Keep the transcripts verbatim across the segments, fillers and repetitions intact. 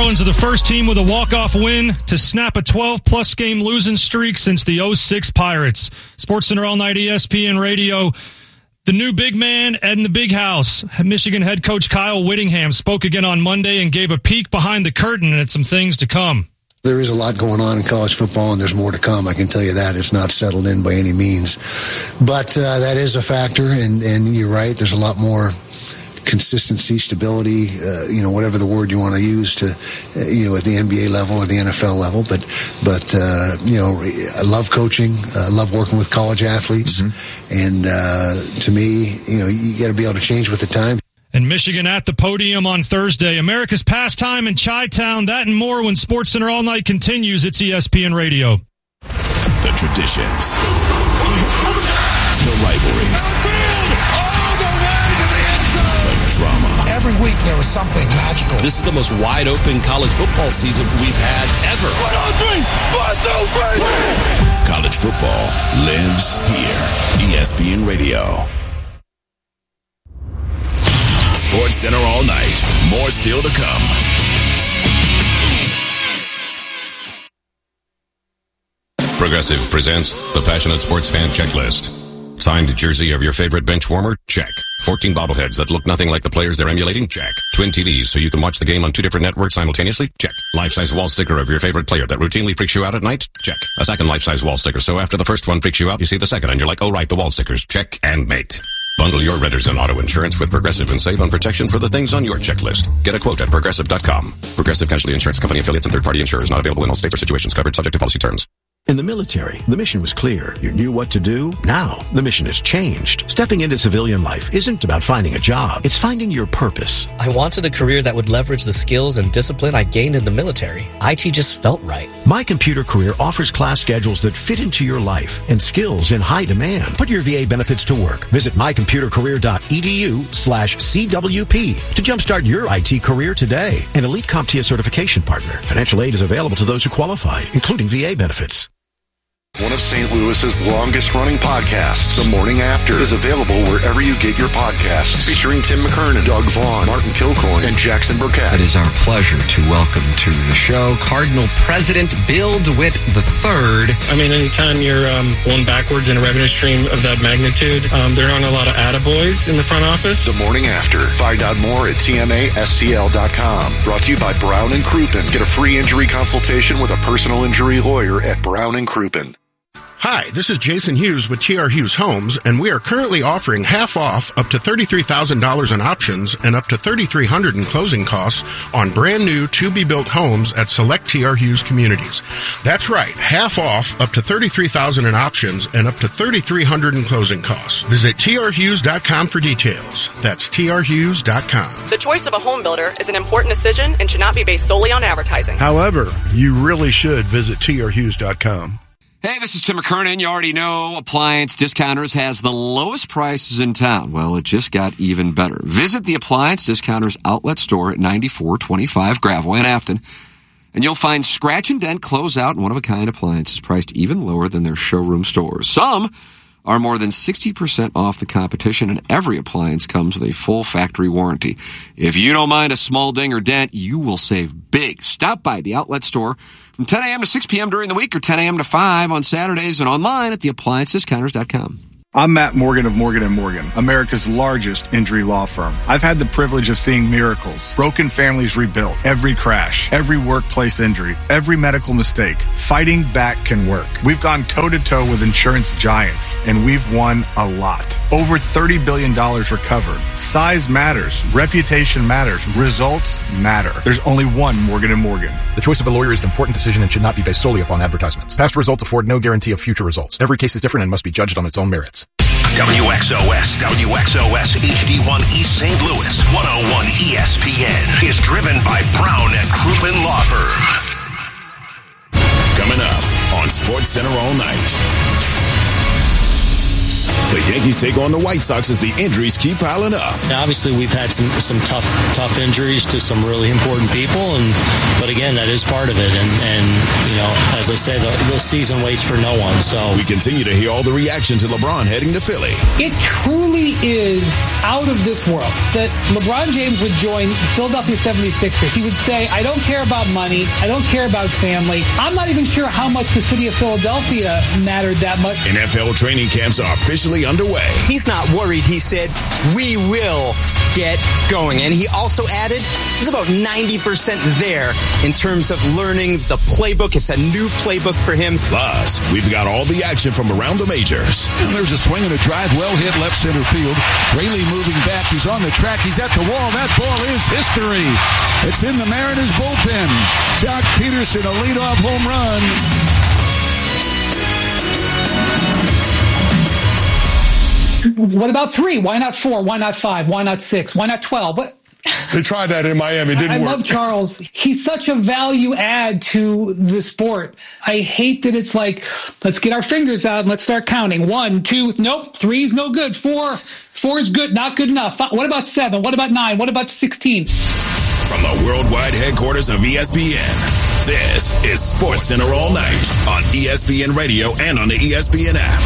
Bruins are the first team with a walk-off win to snap a twelve-plus game losing streak since the oh six Pirates. SportsCenter All Night E S P N Radio. The new big man and the big house. Michigan head coach Kyle Whittingham spoke again on Monday and gave a peek behind the curtain at some things to come. There is a lot going on in college football, and there's more to come. I can tell you that. It's not settled in by any means. But uh, that is a factor, and, and you're right. There's a lot more consistency, stability, uh, you know, whatever the word you want to use to, uh, you know, at the N B A level or the N F L level. But, but uh, you know, I love coaching. I love working with college athletes. Mm-hmm. And uh, to me, you know, you got to be able to change with the time. And Michigan at the podium on Thursday. America's pastime in Chi-Town. That and more when SportsCenter All Night continues. It's E S P N Radio. The traditions. The rivalries. All the way to the end zone. The drama. Every week there was something magical. This is the most wide-open college football season we've had ever. One, two, three. One, two, three. College football lives here. E S P N Radio. SportsCenter All Night. More still to come. Progressive presents the Passionate Sports Fan Checklist. Signed jersey of your favorite bench warmer? Check. fourteen bobbleheads that look nothing like the players they're emulating? Check. Twin T Vs so you can watch the game on two different networks simultaneously? Check. Life-size wall sticker of your favorite player that routinely freaks you out at night? Check. A second life-size wall sticker so after the first one freaks you out, you see the second and you're like, oh right, the wall stickers. Check and mate. Bundle your renters and auto insurance with Progressive and save on protection for the things on your checklist. Get a quote at Progressive dot com. Progressive Casualty Insurance Company affiliates and third-party insurers not available in all states or situations covered subject to policy terms. In the military, the mission was clear. You knew what to do. Now, the mission has changed. Stepping into civilian life isn't about finding a job. It's finding your purpose. I wanted a career that would leverage the skills and discipline I gained in the military. I T just felt right. My Computer Career offers class schedules that fit into your life and skills in high demand. Put your V A benefits to work. Visit my computer career dot e d u slash C W P to jumpstart your I T career today. An Elite CompTIA certification partner. Financial aid is available to those who qualify, including V A benefits. One of Saint Louis's longest-running podcasts, The Morning After, is available wherever you get your podcasts. Featuring Tim McKernan, Doug Vaughn, Martin Kilcoyne, and Jackson Burkett. It is our pleasure to welcome to the show Cardinal President Bill DeWitt the third. I mean, anytime you're um, going backwards in a revenue stream of that magnitude, um, there aren't a lot of attaboys in the front office. The Morning After. Find out more at T M A S T L dot com. Brought to you by Brown and Crouppen. Get a free injury consultation with a personal injury lawyer at Brown and Crouppen. Hi, this is Jason Hughes with T R Hughes Homes, and we are currently offering half off up to thirty-three thousand dollars in options and up to three thousand three hundred dollars in closing costs on brand new to-be-built homes at select T R Hughes communities. That's right, half off up to thirty-three thousand dollars in options and up to three thousand three hundred dollars in closing costs. Visit T R Hughes dot com for details. That's T R Hughes dot com. The choice of a home builder is an important decision and should not be based solely on advertising. However, you really should visit T R Hughes dot com. Hey, this is Tim McKernan. You already know Appliance Discounters has the lowest prices in town. Well, it just got even better. Visit the Appliance Discounters outlet store at ninety-four twenty-five Gravois in Afton, and you'll find scratch and dent, closeout, and one-of-a-kind appliances priced even lower than their showroom stores. Some are more than sixty percent off the competition, and every appliance comes with a full factory warranty. If you don't mind a small ding or dent, you will save big. Stop by the outlet store from ten a.m. to six p.m. during the week or ten a.m. to five on Saturdays and online at the appliance discounters dot com. I'm Matt Morgan of Morgan and Morgan, America's largest injury law firm. I've had the privilege of seeing miracles, broken families rebuilt, every crash, every workplace injury, every medical mistake. Fighting back can work. We've gone toe-to-toe with insurance giants, and we've won a lot. Over thirty billion dollars recovered. Size matters. Reputation matters. Results matter. There's only one Morgan and Morgan. The choice of a lawyer is an important decision and should not be based solely upon advertisements. Past results afford no guarantee of future results. Every case is different and must be judged on its own merits. W X O S, W X O S H D one East Saint Louis, one oh one E S P N is driven by Brown and Crouppen Law Firm. Coming up on SportsCenter All Night. The Yankees take on the White Sox as the injuries keep piling up. Now, obviously, we've had some, some tough tough injuries to some really important people, and but again, that is part of it. And, and you know, as I say, the, the season waits for no one. So we continue to hear all the reaction to LeBron heading to Philly. It truly is out of this world that LeBron James would join Philadelphia seventy-sixers. He would say, I don't care about money. I don't care about family. I'm not even sure how much the city of Philadelphia mattered that much. N F L training camps are officially underway. He's not worried. He said, we will get going. And he also added, he's about ninety percent there in terms of learning the playbook. It's a new playbook for him. Plus, we've got all the action from around the majors. And there's a swing and a drive, well hit left center field. Rayleigh moving back. He's on the track. He's at the wall. That ball is history. It's in the Mariners bullpen. Jock Peterson, a leadoff home run. What about three? Why not four? Why not five? Why not six? Why not twelve? What? They tried that in Miami. It didn't I work. I love Charles. He's such a value add to the sport. I hate that it's like, let's get our fingers out and let's start counting. One, two, nope. Three's no good. Four, four is good, not good enough. What about seven? What about nine? What about sixteen? From the worldwide headquarters of E S P N, this is Sports Center All Night on E S P N Radio and on the E S P N app.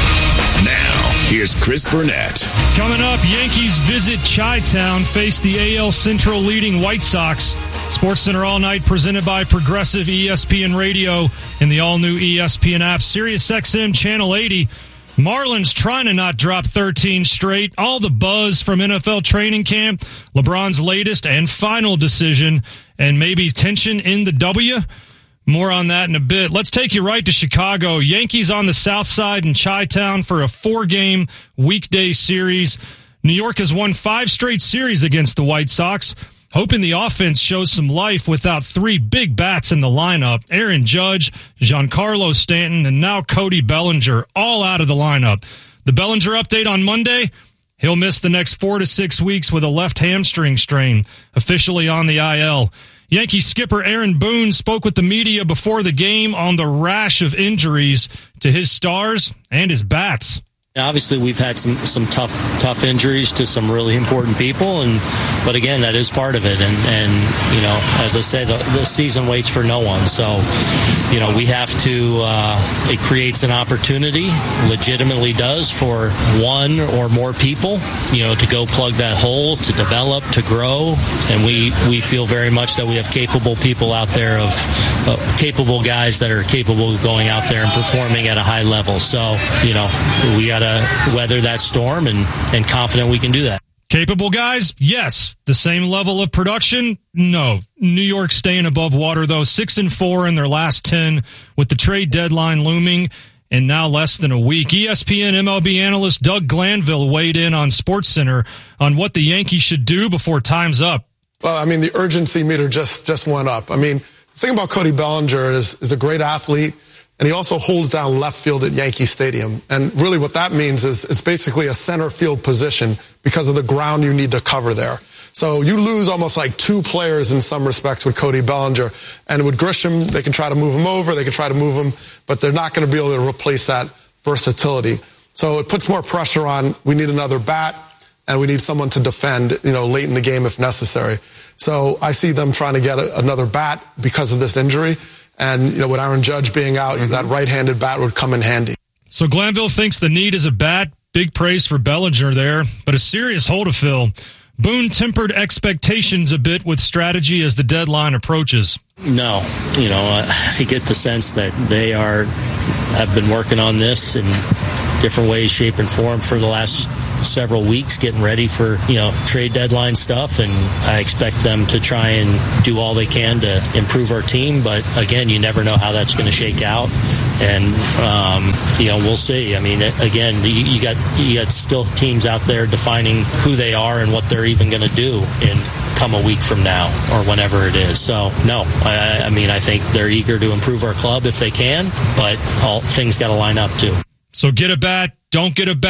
Now, here's Chris Burnett. Coming up, Yankees visit Chi-Town, face the A L Central leading White Sox. Sports Center All Night presented by Progressive E S P N Radio and the all-new E S P N app. Sirius X M Channel eighty. Marlins trying to not drop thirteen straight. All the buzz from N F L training camp. LeBron's latest and final decision, and maybe tension in the W. More on that in a bit. Let's take you right to Chicago. Yankees on the south side in Chi-Town for a four-game weekday series. New York has won five straight series against the White Sox, hoping the offense shows some life without three big bats in the lineup. Aaron Judge, Giancarlo Stanton, and now Cody Bellinger, all out of the lineup. The Bellinger update on Monday, he'll miss the next four to six weeks with a left hamstring strain, officially on the I L. Yankee skipper Aaron Boone spoke with the media before the game on the rash of injuries to his stars and his bats. Obviously, we've had some, some tough tough injuries to some really important people, and but again, that is part of it. And, and you know, as I say, the, the season waits for no one. So, you know, we have to. Uh, it creates an opportunity, legitimately does, for one or more people, you know, to go plug that hole, to develop, to grow. And we we feel very much that we have capable people out there of uh, capable guys that are capable of going out there and performing at a high level. So, you know, we got to weather that storm and, and confident we can do that. Capable guys? Yes. The same level of production? No. New York staying above water, though. Six and four in their last ten with the trade deadline looming and now less than a week. E S P N M L B analyst Doug Glanville weighed in on SportsCenter on what the Yankees should do before time's up. Well, I mean, the urgency meter just, just went up. I mean, the thing about Cody Bellinger is, is a great athlete. And he also holds down left field at Yankee Stadium. And really what that means is it's basically a center field position because of the ground you need to cover there. So you lose almost like two players in some respects with Cody Bellinger. And with Grisham, they can try to move him over, they can try to move him, but they're not going to be able to replace that versatility. So it puts more pressure on, we need another bat, and we need someone to defend, you know, late in the game if necessary. So I see them trying to get a, another bat because of this injury. And, you know, with Aaron Judge being out, mm-hmm. that right-handed bat would come in handy. So Glanville thinks the need is a bat. Big praise for Bellinger there, but a serious hole to fill. Boone tempered expectations a bit with strategy as the deadline approaches. No, you know, uh, I get the sense that they are have been working on this in different ways, shape, and form for the last several weeks, getting ready for, you know, trade deadline stuff, and I expect them to try and do all they can to improve our team. But again, you never know how that's going to shake out, and um, you know, we'll see. I mean, again, you, you got you got still teams out there defining who they are and what they're even going to do in come a week from now or whenever it is. So no, I, I mean, I think they're eager to improve our club if they can, but all things got to line up too. So get a bat, don't get a bat.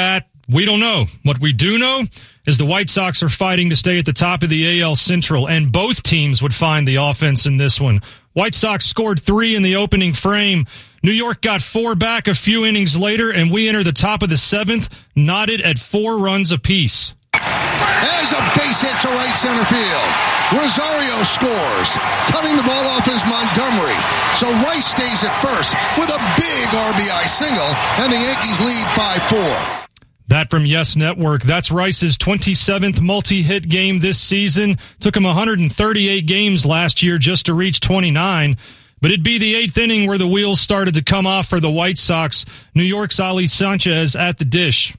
We don't know. What we do know is the White Sox are fighting to stay at the top of the A L Central, and both teams would find the offense in this one. White Sox scored three in the opening frame. New York got four back a few innings later, and we enter the top of the seventh, knotted at four runs apiece. There's a base hit to right center field. Rosario scores, cutting the ball off is Montgomery. So Rice stays at first with a big R B I single, and the Yankees lead five four. That from Yes Network. That's Rice's twenty-seventh multi-hit game this season. Took him one hundred thirty-eight games last year just to reach twenty-nine. But it'd be the eighth inning where the wheels started to come off for the White Sox. New York's Ali Sanchez at the dish.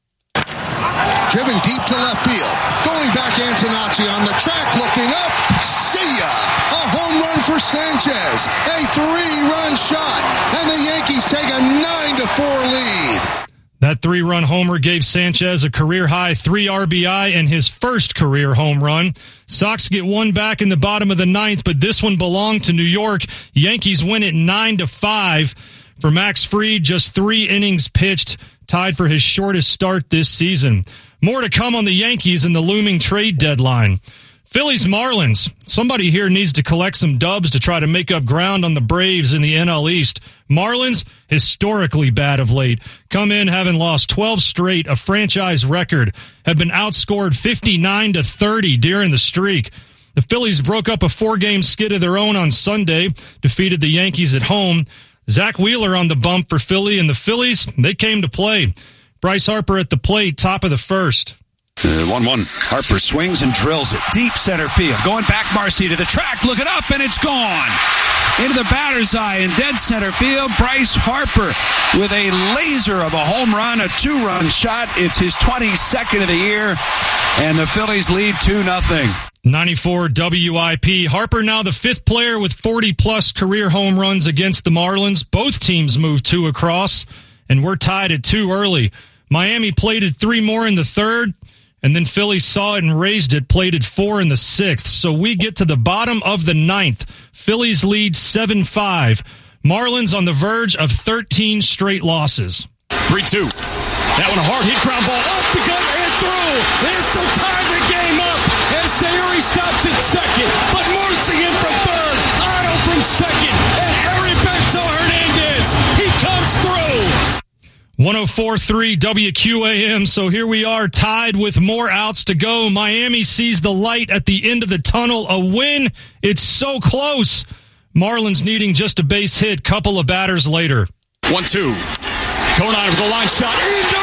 Driven deep to left field. Going back, Antonacci on the track, looking up. See ya! A home run for Sanchez. A three-run shot. And the Yankees take a nine to four lead. That three-run homer gave Sanchez a career-high three R B I and his first career home run. Sox get one back in the bottom of the ninth, but this one belonged to New York. Yankees win it nine to five. For Max Fried, just three innings pitched, tied for his shortest start this season. More to come on the Yankees and the looming trade deadline. Phillies Marlins. Somebody here needs to collect some dubs to try to make up ground on the Braves in the N L East. Marlins, historically bad of late. Come in having lost twelve straight, a franchise record. Have been outscored fifty-nine to thirty during the streak. The Phillies broke up a four-game skid of their own on Sunday, defeated the Yankees at home. Zach Wheeler on the bump for Philly, and the Phillies, they came to play. Bryce Harper at the plate, top of the first. one one. Harper swings and drills it. Deep center field. Going back, Marcy to the track. Looking up, and it's gone. Into the batter's eye in dead center field. Bryce Harper with a laser of a home run, a two-run shot. It's his twenty-second of the year, and the Phillies lead two nothing. ninety-four W I P. Harper now the fifth player with forty-plus career home runs against the Marlins. Both teams moved two across, and we're tied at two early. Miami plated three more in the third, and then Philly saw it and raised it, plated four in the sixth. So we get to the bottom of the ninth. Phillies lead seven five. Marlins on the verge of thirteen straight losses. three two. That one a hard hit ground ball off the gut and through. This will tie the game up as Sayuri stops at second. But Morrissey in from third. Otto from second. And Heriberto Hernandez. He comes through. one oh four point three W Q A M. So here we are tied with more outs to go. Miami sees the light at the end of the tunnel. A win. It's so close. Marlins needing just a base hit. Couple of batters later. one two. Conine with a line shot. Into